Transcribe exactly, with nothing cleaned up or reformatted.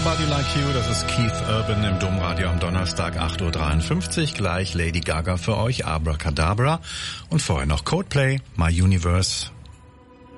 Somebody Like You, das ist Keith Urban im Domradio am Donnerstag acht Uhr dreiundfünfzig. Gleich Lady Gaga für euch, Abracadabra. Und vorher noch Coldplay, My Universe.